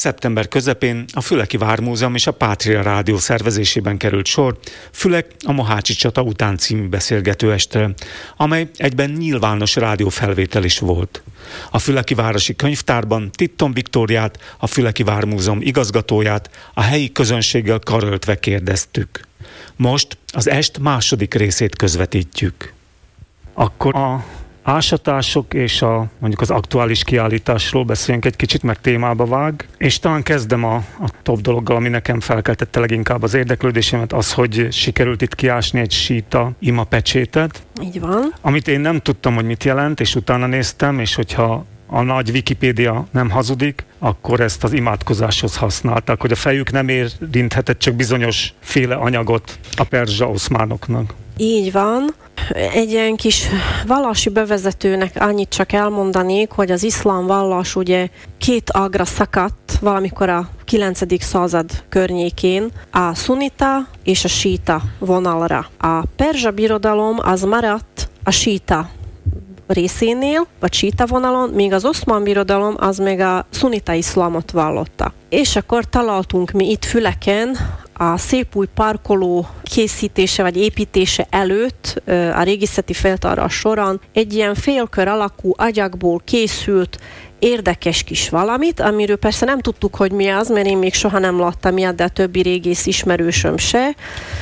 Szeptember közepén a Füleki Vármúzeum és a Pátria Rádió szervezésében került sor Fülek a Mohácsi csata után című beszélgetőestre, amely egyben nyilvános rádiófelvétel is volt. A Füleki Városi Könyvtárban Titton Viktóriát, a Füleki Vármúzeum igazgatóját a helyi közönséggel karöltve kérdeztük. Most az est második részét közvetítjük. Akkor a ásatások és mondjuk az aktuális kiállításról beszéljünk egy kicsit, meg témába vág. És talán kezdem a top dologgal, ami nekem felkeltette leginkább az érdeklődésemet, az, hogy sikerült itt kiásni egy síta imapecsétet. Így van. Amit én nem tudtam, hogy mit jelent, és utána néztem, és hogyha a nagy Wikipédia nem hazudik, akkor ezt az imádkozáshoz használták, hogy a fejük nem érinthetett csak bizonyos féle anyagot a perzsa oszmánoknak. Így van. Egy ilyen kis vallási bevezetőnek annyit csak elmondanék, hogy az iszlám vallás ugye két ágra szakadt valamikor a 9. század környékén, a szunita és a síta vonalra. A perzsa birodalom az maradt a síta részénél, vagy síta vonalon, míg az oszmán birodalom az meg a szunita iszlámot vallotta. És akkor találtunk mi itt Füleken a szép új parkoló készítése vagy építése előtt a régészeti feltárás során egy ilyen félkör alakú agyagból készült érdekes kis valamit, amiről persze nem tudtuk, hogy mi az, mert én még soha nem láttam ilyet, de a többi régész ismerősöm se.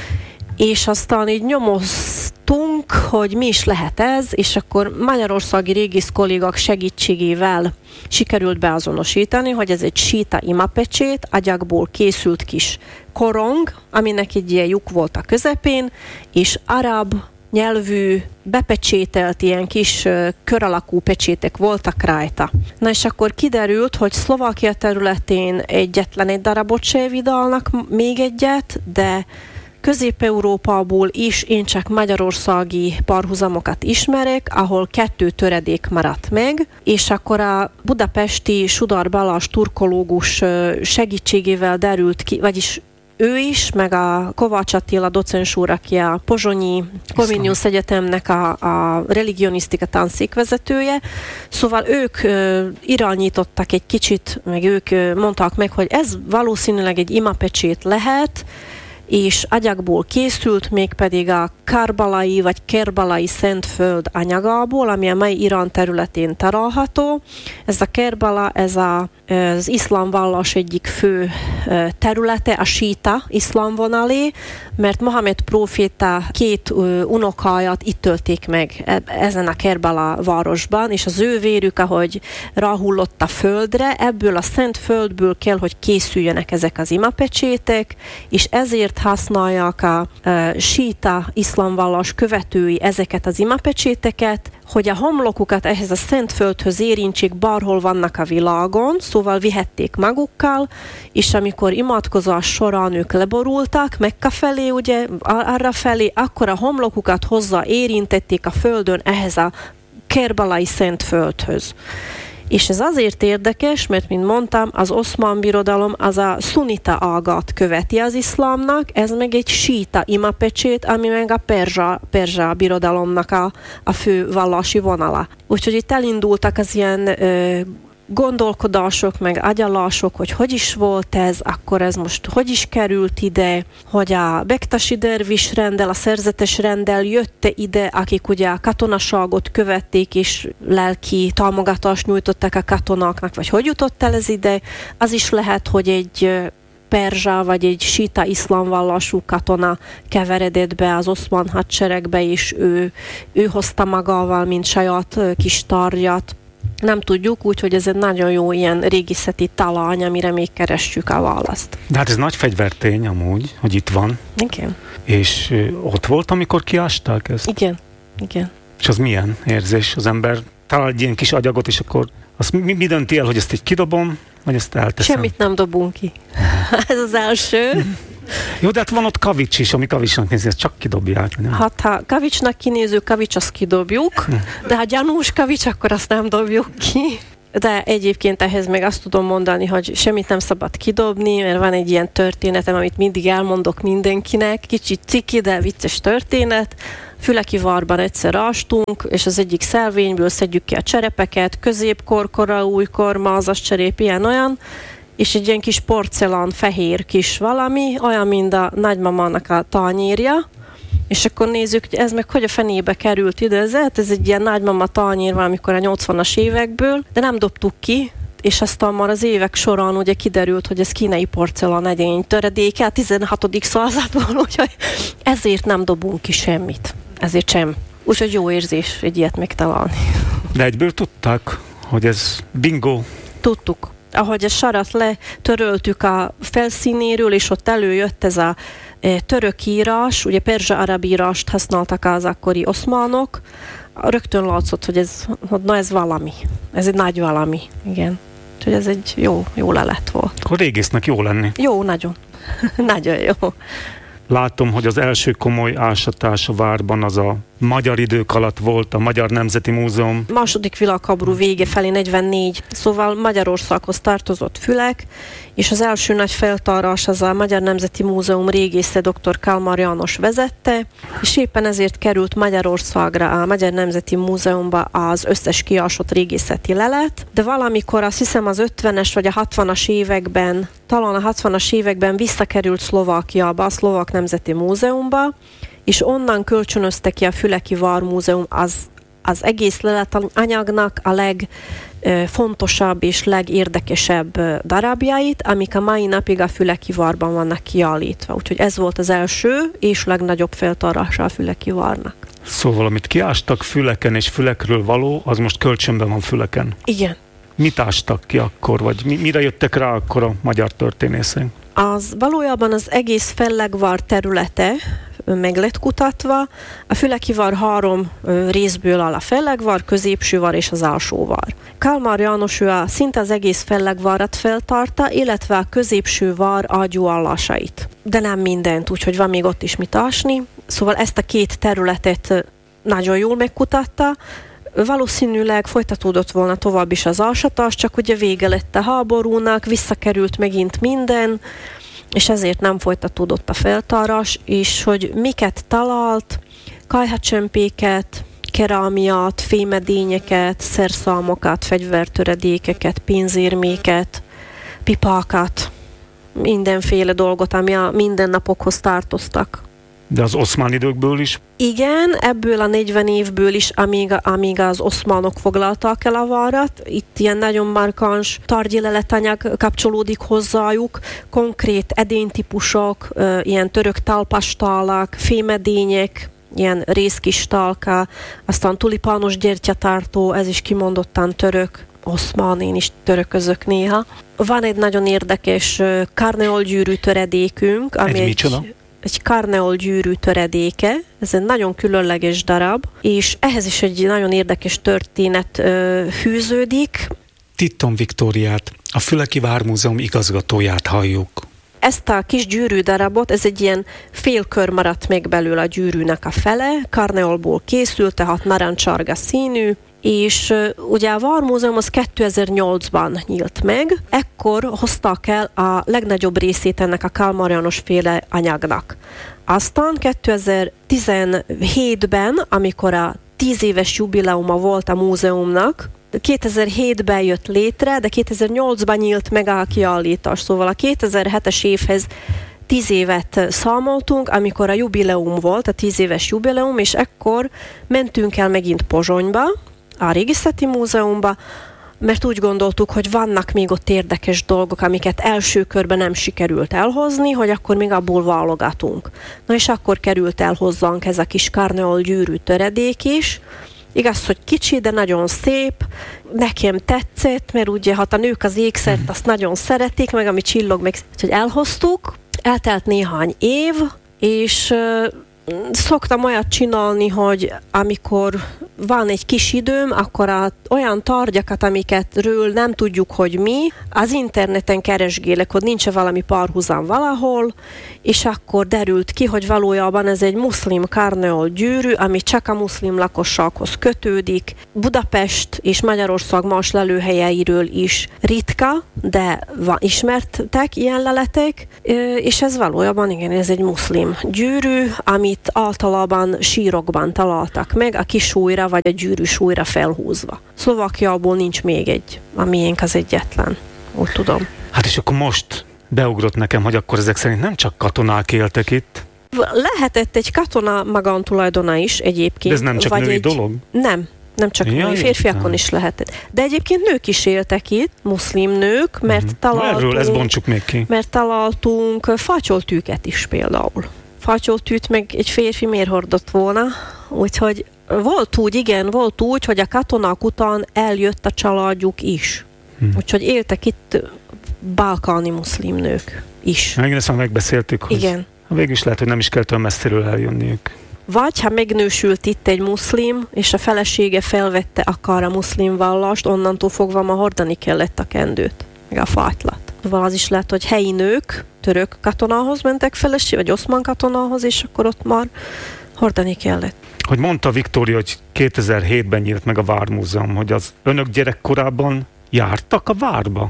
És aztán így nyomoztunk, hogy mi is lehet ez, és akkor magyarországi régész kollégák segítségével sikerült beazonosítani, hogy ez egy síta imapecsét, agyagból készült kis korong, aminek egy ilyen lyuk volt a közepén, és arab nyelvű, bepecsételt ilyen kis kör alakú pecsétek voltak rajta. Na és akkor kiderült, hogy Szlovákia területén egyetlen egy darabot se vidalnak, még egyet, de Közép-Európából is én csak magyarországi párhuzamokat ismerek, ahol 2 töredék maradt meg, és akkor a budapesti Sudar Balázs turkológus segítségével derült ki, vagyis ő is, meg a Kovács Attila docens úr, aki a Pozsonyi Comenius Egyetemnek a religionisztika tanszékvezetője. Szóval ők irányítottak egy kicsit, meg ők mondták meg, hogy ez valószínűleg egy imapecsét lehet, és agyagból készült, mégpedig a karbalai vagy kerbalai Szentföld anyagából, ami a mai Irán területén található. Ez a Kerbala, ez az iszlám vallás egyik fő területe, a síta iszlám vonalé, mert Mohamed próféta 2 unokáját itt tölték meg ezen a Kerbala városban, és az ő vérük, ahogy ráhullott a földre, ebből a szent földből kell, hogy készüljenek ezek az imapecsétek, és ezért használják a síta iszlám vallás követői ezeket az imapecséteket, hogy a homlokukat ehhez a szent földhöz érintsék, bárhol vannak a világon, szóval vihették magukkal, és amikor imádkozás során ők leborultak, Mekka felé, ugye, arra felé, akkor a homlokukat hozzá érintették a földön ehhez a kerbalai szent földhöz. És ez azért érdekes, mert, mint mondtam, az oszmán birodalom az a szunita ágat követi az iszlámnak, ez meg egy síta imapecsét, ami meg a perzsa birodalomnak a fő vallási vonala. Úgyhogy itt elindultak az ilyen gondolkodások, meg agyalások, hogy is volt ez, akkor ez most hogy is került ide, hogy a Bektasi dervis rendel, a szerzetes rendel jötte ide, akik ugye a katonaságot követték, és lelki támogatást nyújtottak a katonáknak, vagy hogy jutott el ez ide, az is lehet, hogy egy perzsa vagy egy síta iszlám vallású katona keveredett be az oszmán hadseregbe, és ő hozta magával, mint saját kis tárgyat. Nem tudjuk, úgyhogy ez egy nagyon jó ilyen régészeti talany, amire még keressük a választ. De hát ez nagy fegyvertény amúgy, hogy itt van. Igen. És ott volt, amikor kiásták ezt? Igen. És az milyen érzés? Az ember talál egy ilyen kis agyagot, és akkor azt mi dönti el, hogy ezt így kidobom, vagy ezt elteszem? Semmit nem dobunk ki. Ez az első. Jó, de hát van ott kavics is, ami kavicsnak nézi, ezt csak kidobják. Nem? Hát ha kavicsnak kinéző kavics, azt kidobjuk, de ha gyanús kavics, akkor azt nem dobjuk ki. De egyébként ehhez még azt tudom mondani, hogy semmit nem szabad kidobni, mert van egy ilyen történetem, amit mindig elmondok mindenkinek. Kicsit ciki, de vicces történet. Füleki Várban egyszer ástunk, és az egyik szelvényből szedjük ki a cserepeket, középkor, kora, újkor, mázas cserép, ilyen-olyan, és egy ilyen kis porcelán fehér kis valami, olyan, mint a nagymamának a tányérja, és akkor nézzük, hogy ez meg hogy a fenébe került ide, ez egy ilyen nagymama tányér valamikor a 80-as évekből, de nem dobtuk ki, és aztán már az évek során ugye kiderült, hogy ez kínai porcelán edény töredéke a 16. századból, úgyhogy ezért nem dobunk ki semmit. Ezért sem. Úgyhogy jó érzés egy ilyet megtalálni. De egyből tudták, hogy ez bingo? Tudtuk. Ahogy a sarat letöröltük a felszínéről, és ott előjött ez a török írás, ugye perzsa-arab írást használtak az akkori oszmánok, rögtön látszott, hogy ez valami. Ez egy nagy valami, igen. Úgyhogy ez egy jó lelet volt. Akkor régésznek jó lenni. Jó, nagyon. Nagyon jó. Látom, hogy az első komoly ásatás a várban az a magyar idők alatt volt, a Magyar Nemzeti Múzeum. Második világháború vége felé 44, szóval Magyarországhoz tartozott Fülek, és az első nagy feltárás az a Magyar Nemzeti Múzeum régésze dr. Kálmár János vezette, és éppen ezért került Magyarországra, a Magyar Nemzeti Múzeumba az összes kiásott régészeti lelet, de valamikor azt hiszem az 50-es vagy a 60-as években, talán a 60-as években visszakerült Szlovákiába, a Szlovák Nemzeti Múzeumba, és onnan kölcsönözte ki a Füleki Vármúzeum az egész leletanyagnak a legfontosabb és legérdekesebb darabjait, amik a mai napig a Füleki Várban vannak kiállítva. Úgyhogy ez volt az első és legnagyobb feltárása a Füleki Várnak. Szóval, amit kiástak Füleken és Fülekről való, az most kölcsönben van Füleken. Igen. Mit ástak ki akkor, vagy mire jöttek rá akkor a magyar történészek? Az valójában az egész Fellegvár területe meg lett kutatva. A Füleki Vár 3 részből áll: a Fellegvár, középső vár és az alsó vár. Kálmár János szinte az egész Fellegvárat feltárta, illetve a középső vár ágyúállásait. De nem mindent, úgyhogy van még ott is mit ásni. Szóval ezt a két területet nagyon jól megkutatta. Valószínűleg folytatódott volna tovább is az ásatás, csak ugye vége lett a háborúnak, visszakerült megint minden, és ezért nem folytatódott a feltárás, és hogy miket talált: kajhacsempéket, kerámiát, fémedényeket, szerszámokat, fegyvertöredékeket, pénzérméket, pipákat, mindenféle dolgot, ami a mindennapokhoz tartoztak. De az oszmán időkből is? Igen, ebből a 40 évből is, amíg az oszmánok foglalták el a várat. Itt ilyen nagyon markáns tárgyi leletanyag kapcsolódik hozzájuk, konkrét edénytípusok, ilyen török talpastálak, fémedények, ilyen részkistálka, aztán tulipános gyertyatartó, ez is kimondottan török, oszmán, én is töröközök néha. Van egy nagyon érdekes karneolgyűrű töredékünk, ami egy karneol gyűrű töredéke, ez egy nagyon különleges darab, és ehhez is egy nagyon érdekes történet fűződik. Titton Viktóriát, a Füleki Vármúzeum igazgatóját halljuk. Ezt a kis gyűrű darabot, ez egy ilyen félkör maradt meg belőle a gyűrűnek a fele, karneolból készült, tehát narancsárga színű, és ugye a Vármúzeum az 2008-ban nyílt meg, ekkor hozták el a legnagyobb részét ennek a Kálmár János féle anyagnak. Aztán 2017-ben, amikor a 10 éves jubileuma volt a múzeumnak, 2007-ben jött létre, de 2008-ban nyílt meg a kiállítás, szóval a 2007-es évhez 10 évet számoltunk, amikor a jubileum volt, a 10 éves jubileum, és ekkor mentünk el megint Pozsonyba, a Régészeti Múzeumba, mert úgy gondoltuk, hogy vannak még ott érdekes dolgok, amiket első körben nem sikerült elhozni, hogy akkor még abból válogatunk. Na és akkor került el hozzánk ez a kis karneol gyűrű töredék is. Igaz, hogy kicsi, de nagyon szép. Nekem tetszett, mert ugye hát a nők az ékszert azt nagyon szeretik, meg ami csillog, meg hogy elhoztuk. Eltelt néhány év, és szoktam olyat csinálni, hogy amikor van egy kis időm, akkor olyan tárgyakat, amiketről nem tudjuk, hogy mi, az interneten keresgélek, hogy nincs valami párhuzam valahol, és akkor derült ki, hogy valójában ez egy muszlim karneol gyűrű, ami csak a muszlim lakossághoz kötődik. Budapest és Magyarország más lelőhelyeiről is ritka, de ismertek ilyen leletek, és ez valójában, igen, ez egy muszlim gyűrű, amit általában sírokban találtak meg, a kisújra vagy a gyűrű súlyra felhúzva. Szlovákiából nincs még egy, a miénk az egyetlen, úgy tudom. Hát Hát és akkor most beugrott nekem, hogy akkor ezek szerint nem csak katonák éltek itt. Lehetett egy katona magántulajdona is egyébként. De ez nem csak női dolog? Nem csak női, férfiakon is lehetett. De egyébként nők is éltek itt, muszlim nők, mert találtunk... Erről ezt bontsuk még ki. Mert találtunk fatyoltűket is például. Fatyoltűt meg egy férfi miért hordott volna, úgyhogy volt úgy, hogy a katonák után eljött a családjuk is. Úgyhogy éltek itt balkáni muszlim nők is. Igen, ezt már megbeszéltük, hogy igen. Végül is lehet, hogy nem is kell olyan messziről eljönniük. Vagy ha megnősült itt egy muszlim, és a felesége felvette akár a muszlim vallást, onnantól fogva ma hordani kellett a kendőt, meg a fátylat. Szóval az is lehet, hogy helyi nők török katonához mentek feleség, vagy oszmán katonához, és akkor ott már hordani kellett. Hogy mondta Viktória, hogy 2007-ben nyílt meg a Vármúzeum, hogy az önök gyerekkorában jártak a várba?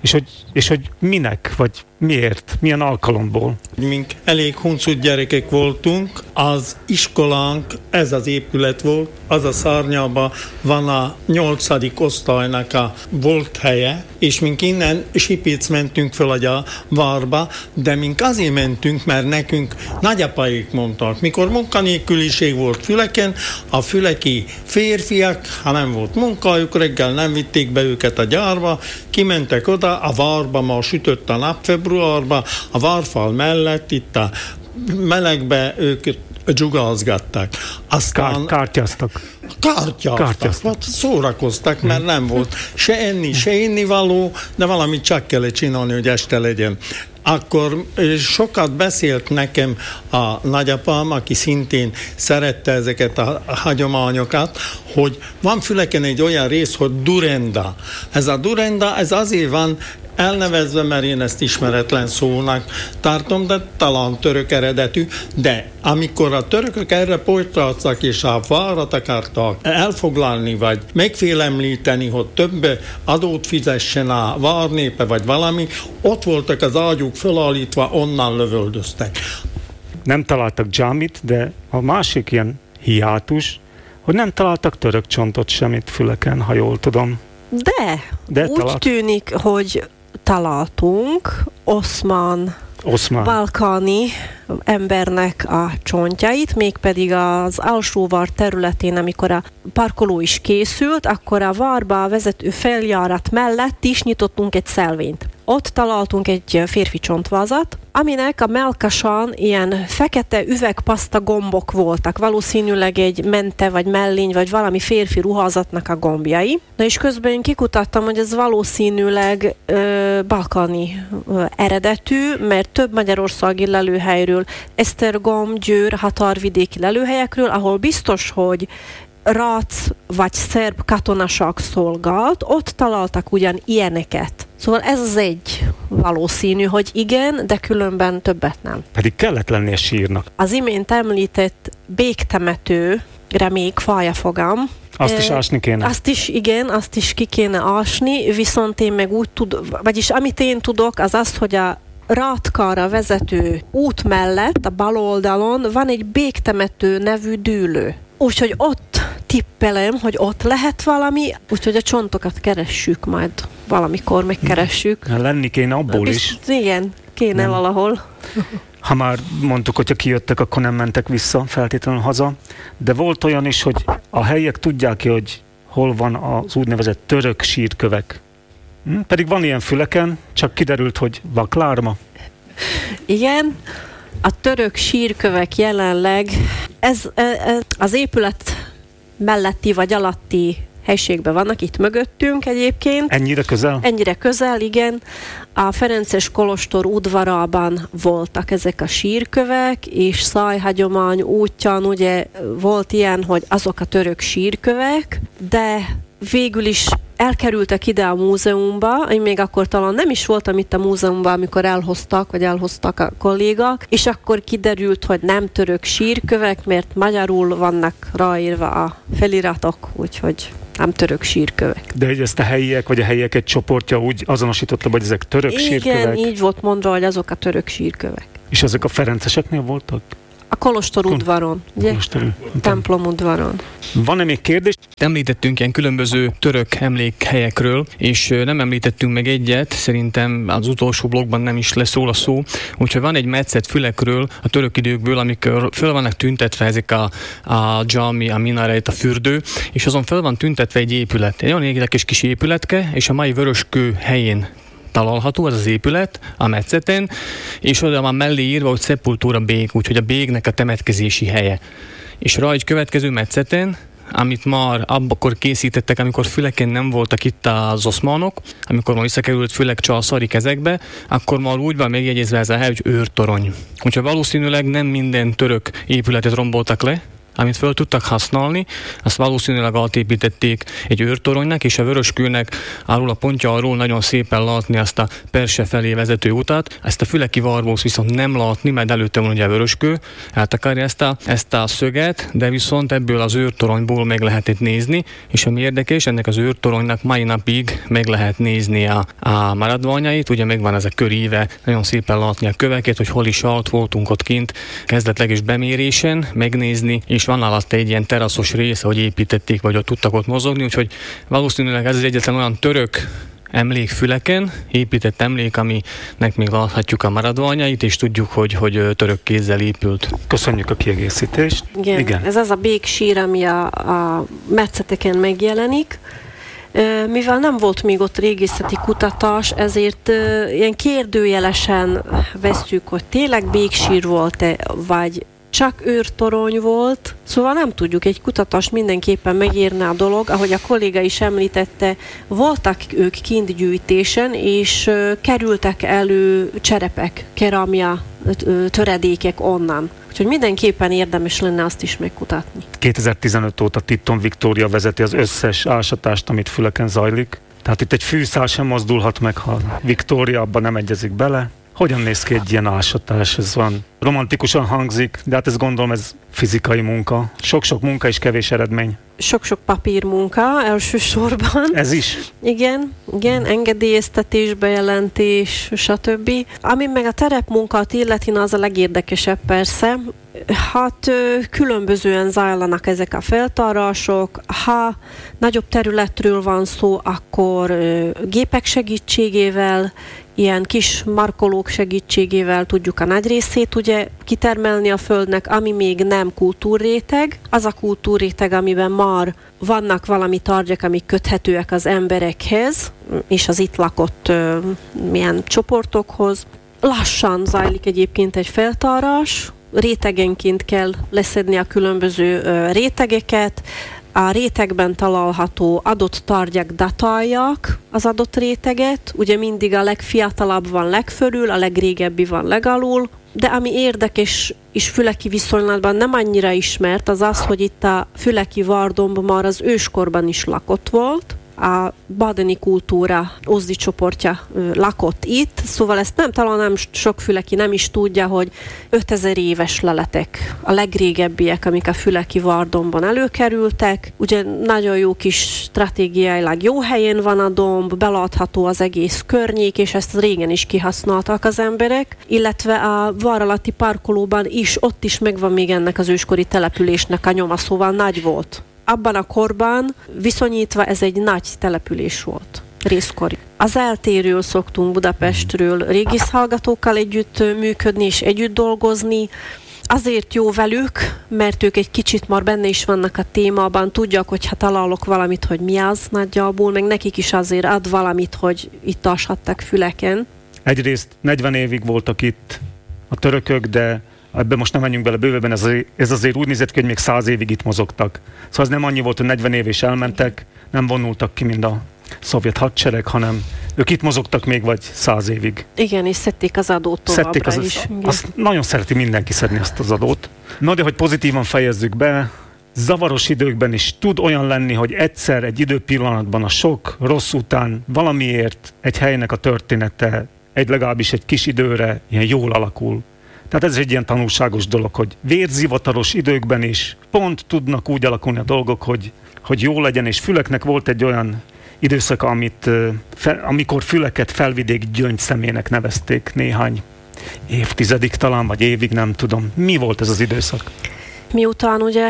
És hogy minek, vagy miért, milyen alkalomból? Mink elég huncut gyerekek voltunk, az iskolánk, ez az épület volt, az a szárnyában van a 8. osztálynak a volt helye, és mink innen Sipic mentünk föl a várba, de mink azért mentünk, mert nekünk nagyapaik mondtak, mikor munkanélküliség volt Füleken, a füleki férfiak, ha nem volt munkájuk, reggel nem vitték be őket a gyárba, kimentek oda, a várba ma sütött a nap februárban, a várfal mellett itt a melegbe ők dzsugázgattak. Aztán Kártyáztak. Kártyáztak. Szórakoztak, mert nem volt se enni, se innivaló, de valamit csak kellett csinálni, hogy este legyen. Akkor sokat beszélt nekem a nagyapám, aki szintén szerette ezeket a hagyományokat, hogy van Füleken egy olyan rész, hogy Durenda. Ez a Durenda, ez azért van elnevezve, mert én ezt ismeretlen szónak tartom, de talán török eredetű, de amikor a törökök erre folytattak és a várat akartak elfoglalni, vagy megfélemlíteni, hogy több adót fizessen a várnépe, vagy valami, ott voltak az ágyuk felállítva, onnan lövöldöztek. Nem találtak dzsámit, de a másik ilyen hiátus, hogy nem találtak török csontot semmit Füleken, ha jól tudom. De úgy tűnik, hogy találtunk oszmán balkáni embernek a csontjait, mégpedig az alsóvár területén, amikor a parkoló is készült, akkor a várba vezető feljárat mellett is nyitottunk egy szelvényt. Ott találtunk egy férfi csontvázat, aminek a melkasán ilyen fekete üvegpaszta gombok voltak, valószínűleg egy mente, vagy mellény, vagy valami férfi ruházatnak a gombjai. Na és közben én kikutattam, hogy ez valószínűleg balkáni eredetű, mert több magyarországi lelőhelyről, Esztergom, Győr, határvidéki lelőhelyekről, ahol biztos, hogy rác vagy szerb katonaság szolgált, ott találtak ugyan ilyeneket. Szóval ez az egy valószínű, hogy igen, de különben többet nem. Pedig kellett lennie sírnak. Az imént említett béktemetőre még fájafogam. Azt is ásni kéne? Azt is ki kéne ásni, viszont én meg úgy vagyis amit én tudok, az az, hogy a Rátkára vezető út mellett, a bal oldalon van egy béktemető nevű dűlő. Úgyhogy ott tippelem, hogy ott lehet valami, úgyhogy a csontokat keressük majd. Valamikor megkeressük. Lenni kéne abból is. Igen, kéne nem. Valahol. Ha már mondtuk, hogyha kijöttek, akkor nem mentek vissza feltétlenül haza. De volt olyan is, hogy a helyiek tudják ki, hogy hol van az úgynevezett török sírkövek. Pedig van ilyen Füleken, csak kiderült, hogy Vaklárma. Igen, a török sírkövek jelenleg, ez az épület melletti vagy alatti helységben vannak, itt mögöttünk egyébként. Ennyire közel? Ennyire közel, igen. A Ferences kolostor udvarában voltak ezek a sírkövek, és szájhagyomány útján ugye volt ilyen, hogy azok a török sírkövek, de végül is elkerültek ide a múzeumba, én még akkor talán nem is voltam itt a múzeumban, amikor elhoztak a kollégák, és akkor kiderült, hogy nem török sírkövek, mert magyarul vannak ráírva a feliratok, úgyhogy nem török sírkövek. De hogy ezt a helyiek, vagy a helyiek egy csoportja úgy azonosította, hogy ezek török sírkövek? Igen, így volt mondva, hogy azok a török sírkövek. És ezek a ferenceseknél voltak? A Kolostor udvaron, ugye? Templom udvaron. Van-e még kérdés? Említettünk ilyen különböző török emlékhelyekről, és nem említettünk meg egyet, szerintem az utolsó blogban nem is leszól a szó, úgyhogy van egy metszet fülekről a török időkből, amikor föl vannak tüntetve ezek a dzsami, a minaret, a fürdő, és azon föl van tüntetve egy épület. Egy olyan érdekes kis épületke, és a mai Vöröskő helyén található az az épület a metszeten, és oda van mellé írva, hogy Sepultura Bég, úgyhogy a bégnek a temetkezési helye. És rá egy következő metszeten, amit már akkor készítettek, amikor Füleken nem voltak itt az oszmánok, amikor már visszakerült Fülek császári kezekbe, akkor már úgy van megjegyezve ez a hely, hogy őrtorony. Úgyhogy valószínűleg nem minden török épületet romboltak le, amit föl tudtak használni, azt valószínűleg átépítették egy őrtoronynak, és a Vöröskőnek arról a pontjáról nagyon szépen látni azt a Perse felé vezető utat. Ezt a füleki varból viszont nem látni, mert előtte van ugye a Vöröskő, eltakarja ezt a szöget, de viszont ebből az őrtoronyból meg lehetett nézni, és ami érdekes, ennek az őrtoronynak mai napig meg lehet nézni a maradványait, ugye megvan ez a köríve, nagyon szépen látni a köveket, hogy hol is állt, voltunk ott kint kezdetleges bemérésen, megnézni, és van alatt egy ilyen teraszos rész, ahogy építették, vagy ott tudtak ott mozogni, úgyhogy valószínűleg ez az egyetlen olyan török emlék Füleken, épített emlék, aminek még láthatjuk a maradványait, és tudjuk, hogy török kézzel épült. Köszönjük a kiegészítést. Igen. Ez az a béksír, ami a metszeteken megjelenik. Mivel nem volt még ott régészeti kutatás, ezért ilyen kérdőjelesen vesszük, hogy tényleg béksír volt-e, vagy csak őrtorony volt, szóval nem tudjuk, egy kutatás mindenképpen megérne a dolog, ahogy a kolléga is említette, voltak ők kint gyűjtésen, és kerültek elő cserepek, kerámia töredékek onnan. Úgyhogy mindenképpen érdemes lenne azt is megkutatni. 2015 óta Titton Viktória vezeti az összes ásatást, amit Füleken zajlik. Tehát itt egy fűszál sem mozdulhat meg, ha Viktória abban nem egyezik bele. Hogyan néz ki egy ilyen ásatás? Ez van romantikusan hangzik, de hát ezt gondolom, ez fizikai munka. Sok-sok munka és kevés eredmény. Sok-sok papírmunka elsősorban. Ez is? Igen, engedélyeztetés, bejelentés, stb. Ami meg a terepmunkát illeti, az a legérdekesebb persze. Hát különbözően zajlanak ezek a feltárások. Ha nagyobb területről van szó, akkor gépek segítségével, ilyen kis markolók segítségével tudjuk a nagy részét ugye kitermelni a földnek, ami még nem kultúrréteg. Az a kultúrréteg, amiben már vannak valami tárgyak, amik köthetőek az emberekhez, és az itt lakott milyen csoportokhoz. Lassan zajlik egyébként egy feltárás, rétegenként kell leszedni a különböző rétegeket, a rétegben található adott tárgyak datálják az adott réteget, ugye mindig a legfiatalabb van legfölül, a legrégebbi van legalul, de ami érdekes és füleki viszonylatban nem annyira ismert, az az, hogy itt a füleki várdomb már az őskorban is lakott volt, a badeni kultúra Ózdi csoportja lakott itt, szóval ezt talán nem sok füleki nem is tudja, hogy 5000 éves leletek a legrégebbiek, amik a füleki várdomban előkerültek. Ugye nagyon jó kis stratégiailag jó helyén van a domb, belátható az egész környék, és ezt régen is kihasználtak az emberek, illetve a vár alatti parkolóban is, ott is megvan még ennek az őskori településnek a nyoma, szóval nagy volt. Abban a korban viszonyítva ez egy nagy település volt, részkori. Az eltérről szoktunk Budapestről régészhallgatókkal együtt működni és együtt dolgozni. Azért jó velük, mert ők egy kicsit már benne is vannak a témában, tudják, hogy ha találok valamit, hogy mi az nagyjából, meg nekik is azért ad valamit, hogy itt áshattak Füleken. Egyrészt 40 évig voltak itt a törökök, de ebben most nem menjünk bele bővebben, ez azért úgy nézett ki, hogy még 100 évig itt mozogtak. Szóval ez nem annyi volt, hogy 40 év és elmentek, nem vonultak ki, mint a szovjet hadsereg, hanem ők itt mozogtak még vagy 100 évig. Igen, és szedték az adót továbbra is. Azt nagyon szereti mindenki szedni azt az adót. No, de hogy pozitívan fejezzük be, zavaros időkben is tud olyan lenni, hogy egyszer egy időpillanatban a sok rossz után valamiért egy helynek a története legalábbis egy kis időre ilyen jól alakul. Tehát ez egy ilyen tanulságos dolog, hogy vérzivataros időkben is pont tudnak úgy alakulni a dolgok, hogy jó legyen, és Füleknek volt egy olyan időszaka, amikor Füleket Felvidék gyöngyszemének nevezték néhány évtizedig talán, vagy évig, nem tudom. Mi volt ez az időszak? Miután ugye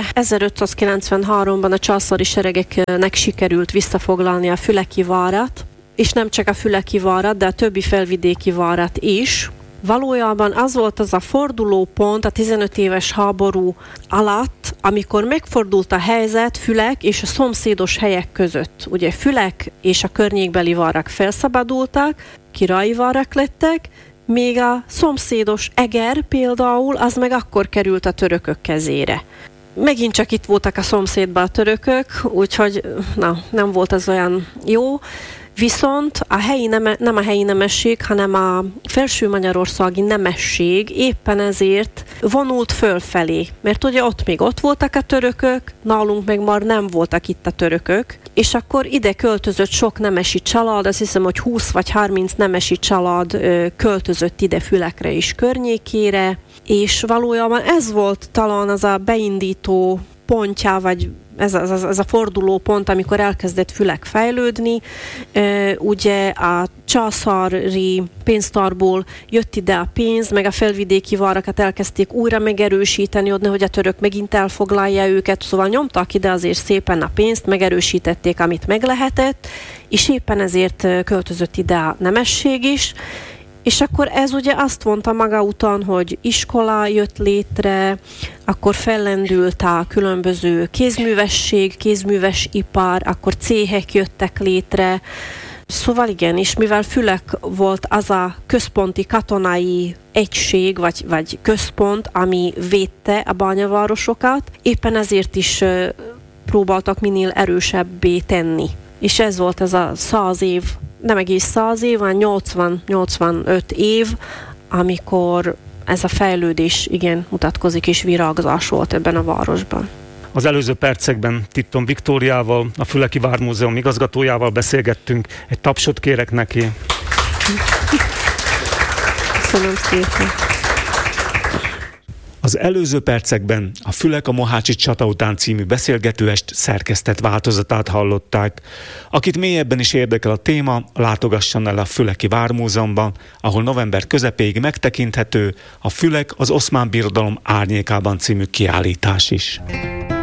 1593-ban a császári seregeknek sikerült visszafoglalni a Füleki várat, és nem csak a Füleki várat, de a többi felvidéki várat is, valójában az volt az a fordulópont a 15 éves háború alatt, amikor megfordult a helyzet Fülek és a szomszédos helyek között. Ugye Fülek és a környékbeli várak felszabadultak, királyi várak lettek, még a szomszédos Eger például, az meg akkor került a törökök kezére. Megint csak itt voltak a szomszédban a törökök, úgyhogy nem volt ez olyan jó. Viszont nem a helyi nemesség, hanem a felső magyarországi nemesség éppen ezért vonult fölfelé. Mert ugye ott voltak a törökök, nálunk meg már nem voltak itt a törökök, és akkor ide költözött sok nemesi család, azt hiszem, hogy 20 vagy 30 nemesi család költözött ide Fülekre és környékére, és valójában ez volt talán az a beindító pontja, vagy ez a forduló pont, amikor elkezdett Fülek fejlődni. Ugye a császári pénztárból jött ide a pénz, meg a felvidéki várakat elkezdték újra megerősíteni, hogy a török megint elfoglalja őket, szóval nyomtak ide azért szépen a pénzt, megerősítették, amit meg lehetett, és éppen ezért költözött ide a nemesség is. És akkor ez ugye azt mondta maga után, hogy iskola jött létre, akkor fellendült a különböző kézműves ipar, akkor céhek jöttek létre. Szóval igen, és mivel Fülek volt az a központi katonai egység, vagy központ, ami védte a bányavárosokat, éppen ezért is próbáltak minél erősebbé tenni. És ez volt ez a 100 év, nem egész 100 év, hanem 80-85 év, amikor ez a fejlődés igen mutatkozik, és virágzás volt ebben a városban. Az előző percekben Titton Viktóriával, a Füleki Vármúzeum igazgatójával beszélgettünk. Egy tapsot kérek neki. Köszönöm szépen. Az előző percekben a Fülek a Mohácsi csata után című beszélgetőest szerkesztett változatát hallották. Akit mélyebben is érdekel a téma, látogasson el a Füleki Vármúzeumban, ahol november közepéig megtekinthető a Fülek az Oszmán Birodalom árnyékában című kiállítás is.